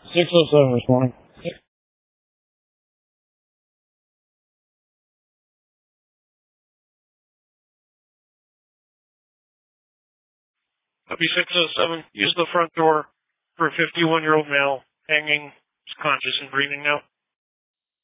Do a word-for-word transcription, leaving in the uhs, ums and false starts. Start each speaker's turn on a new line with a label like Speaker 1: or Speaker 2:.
Speaker 1: six oh seven this morning. Copy six oh seven. Use the front door for a fifty-one-year-old male hanging, conscious and breathing now.